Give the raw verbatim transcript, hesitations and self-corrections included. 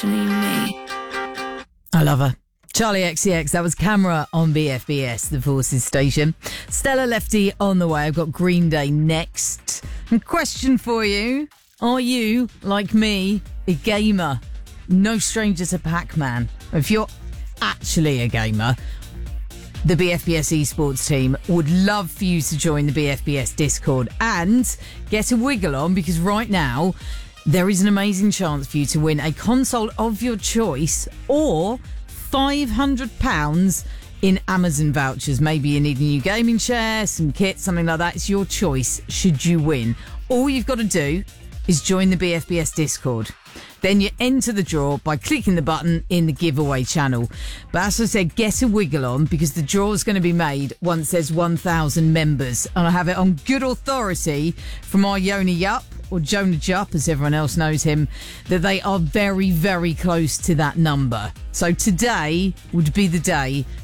actually me. I love her. Charlie X C X, that was Camera on B F B S, the Forces station. Stella Lefty on the way. I've got Green Day next. And question for you. Are you, like me, a gamer? No stranger to Pac-Man. If you're actually a gamer, the B F B S esports team would love for you to join the B F B S Discord and get a wiggle on, because right now there is an amazing chance for you to win a console of your choice or five hundred pounds in Amazon vouchers. Maybe you need a new gaming chair, some kit, something like that. It's your choice should you win. All you've got to do is join the B F B S Discord. Then you enter the draw by clicking the button in the giveaway channel. But as I said, get a wiggle on, because the draw is going to be made once there's one thousand members. And I have it on good authority from our Yoni Yup, or Jonah Jupp as everyone else knows him, that they are very, very close to that number. So today would be the day